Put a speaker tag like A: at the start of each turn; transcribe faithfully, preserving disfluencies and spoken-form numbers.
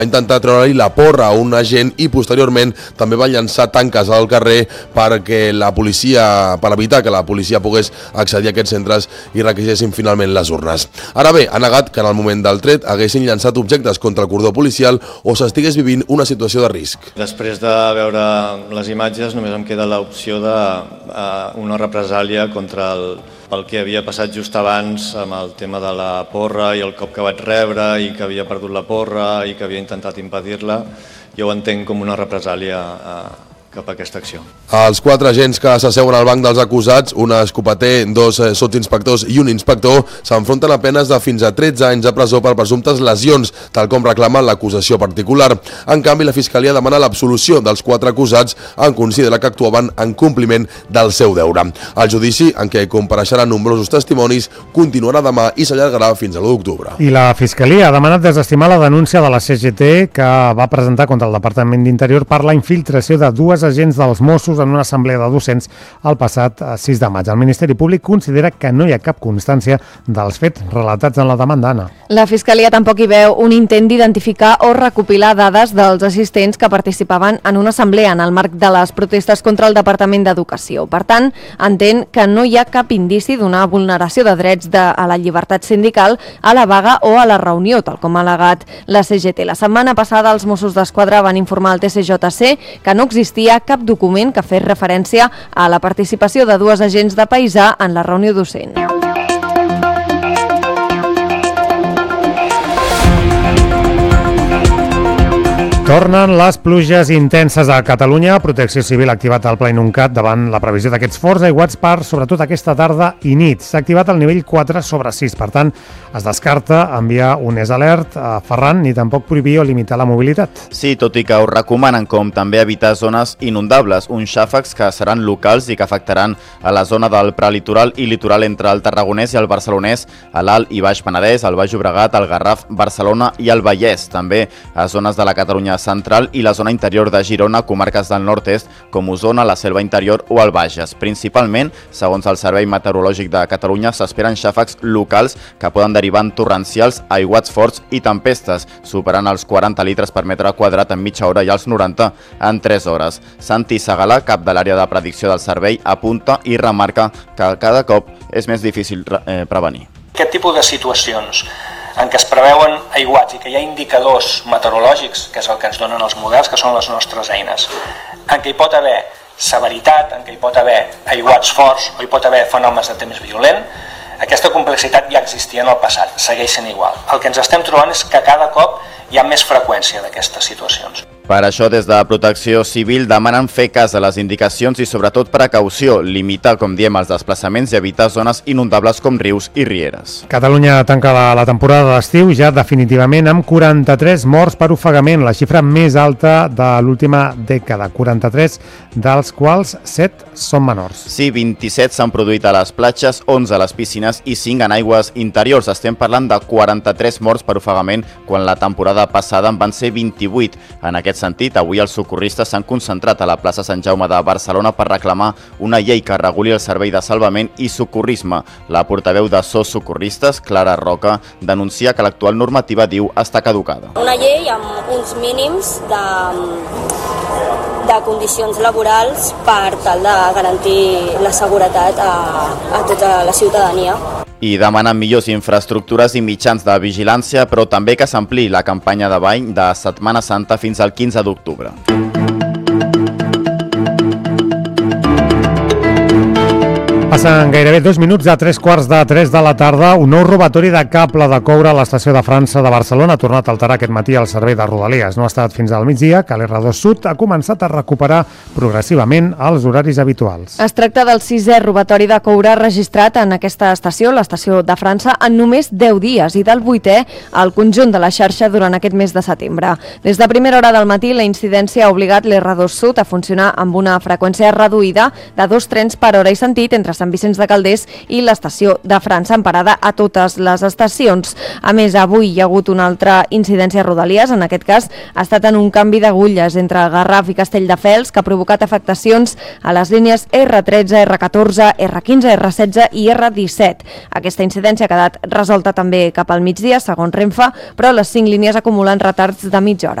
A: Va intentar treure-li la porra a un agent i posteriorment també va llançar tanques al carrer perquè la policia, per evitar que la policia pogués accedir a aquests centres i requisessin finalment les urnes. Ara bé, ha negat que en el moment del tret haguessin llançat objectes contra el cordó policial o s'estigués vivint una situació de risc.
B: Després de veure les imatges només em queda l'opció d'una represàlia contra el pel que havia passat just abans amb el tema de la porra i el cop que vaig rebre i que havia perdut la porra i que havia intentat impedir-la, jo ho entenc com una represàlia cap a aquesta acció.
A: Els quatre agents que s'asseuen al banc dels acusats, un escopeter, dos sotsinspectors i un inspector, s'enfronten a penes de fins a tretze anys de presó per presumptes lesions, tal com reclama l'acusació particular. En canvi, la Fiscalia demana l'absolució dels quatre acusats en considerar que actuaven en compliment del seu deure. El judici, en què compareixeran nombrosos testimonis, continuarà demà i s'allargarà fins a l'u d'octubre.
C: I la Fiscalia ha demanat desestimar la denúncia de la C G T que va presentar contra el Departament d'Interior per la infiltració de dues agents dels Mossos en una assemblea de docents el passat sis de maig. El Ministeri Públic considera que no hi ha cap constància dels fets relatats en la demanda, Anna.
D: La Fiscalia tampoc hi veu un intent d'identificar o recopilar dades dels assistents que participaven en una assemblea en el marc de les protestes contra el Departament d'Educació. Per tant, entén que no hi ha cap indici d'una vulneració de drets de, a la llibertat sindical, a la vaga o a la reunió, tal com ha al·legat la C G T. La setmana passada els Mossos d'Esquadra van informar al T C J C que no existia cap document que fes referència a la participació de dues agents de Paisà en la reunió docent.
C: Tornen les pluges intenses a Catalunya. Protecció Civil ha activat el Pla Inuncat davant la previsió d'aquests forts aiguats per, sobretot aquesta tarda i nit. S'ha activat el nivell quatre sobre sis, per tant, es descarta enviar un és alert a Ferran ni tampoc prohibir o limitar la mobilitat.
E: Sí, tot i que ho recomanen, com també evitar zones inundables, uns xàfecs que seran locals i que afectaran a la zona del prelitoral i litoral entre el Tarragonès i el Barcelonès, a l'Alt i Baix Penedès, el Baix Llobregat, el Garraf, Barcelona i el Vallès, també a zones de la Catalunya central i la zona interior de Girona, comarques del nord-est com Osona, la Selva Interior o el Bages. Principalment, segons el Servei Meteorològic de Catalunya, s'esperen xàfecs locals que poden derivar en torrencials, aiguats forts i tempestes, superant els quaranta litres per metre quadrat en mitja hora i els noranta en tres hores. Santi Segalà, cap de l'àrea de predicció del servei, apunta i remarca que cada cop és més difícil eh, prevenir.
F: Aquest tipus de situacions en què es preveuen aiguats i que hi ha indicadors meteorològics, que és el que ens donen els models, que són les nostres eines, en què hi pot haver severitat, en què hi pot haver aiguats forts o hi pot haver fenòmens de temps violent, aquesta complexitat ja existia en el passat, segueix sent igual. El que ens estem trobant és que cada cop hi ha més freqüència d'aquestes situacions.
E: Per això, des de Protecció Civil demanen fer cas a les indicacions i sobretot precaució, limitar, com diem, els desplaçaments i evitar zones inundables com rius i rieres.
C: Catalunya tanca la, la temporada d'estiu ja definitivament amb quaranta-tres morts per ofegament, la xifra més alta de l'última dècada, quaranta-tres, dels quals set són menors.
E: Sí, vint-i-set s'han produït a les platges, onze a les piscines i cinc en aigües interiors. Estem parlant de quaranta-tres morts per ofegament quan la temporada passada en van ser vint-i-vuit. En aquest sentit, avui els socorristes s'han concentrat a la plaça Sant Jaume de Barcelona per reclamar una llei que reguli el servei de salvament i socorrisme. La portaveu de SOS Socorristes, Clara Roca, denuncia que l'actual normativa diu està caducada.
G: Una llei amb uns mínims de, de condicions laborals per tal de garantir la seguretat a, a tota la ciutadania.
E: I demanen millors infraestructures i mitjans de vigilància, però també que s'ampliï la campanya de bany de Setmana Santa fins al quinze d'octubre.
C: Passen gairebé dos minuts a tres quarts de tres de la tarda. Un nou robatori de cable de coure a l'estació de França de Barcelona ha tornat a alterar aquest matí el servei de Rodalies. No ha estat fins al migdia que l'R dos Sud ha començat a recuperar progressivament els horaris habituals.
D: Es tracta del sisè robatori de coure registrat en aquesta estació, l'estació de França, en només deu dies i del vuitè al conjunt de la xarxa durant aquest mes de setembre. Des de primera hora del matí, la incidència ha obligat l'R dos Sud a funcionar amb una freqüència reduïda de dos trens per hora i sentit entre Sant Vicenç de Calders i l'estació de França, en parada a totes les estacions. A més, avui hi ha hagut una altra incidència a Rodalies, en aquest cas ha estat en un canvi d'agulles entre Garraf i Castelldefels, que ha provocat afectacions a les línies erre tretze, erre catorze, erre quinze, erre setze i erre disset. Aquesta incidència ha quedat resolta també cap al migdia, segons Renfe, però les cinc línies acumulen retards de mitja hora.